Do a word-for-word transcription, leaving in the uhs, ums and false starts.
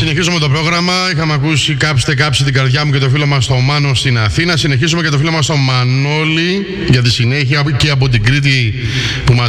συνεχίζουμε το πρόγραμμα. Είχαμε ακούσει κάψτε κάψτε την καρδιά μου και το φίλο μας το Μάνο στην Αθήνα. Συνεχίζουμε και το φίλο μας το Μανώλη για τη συνέχεια και από την Κρήτη που μας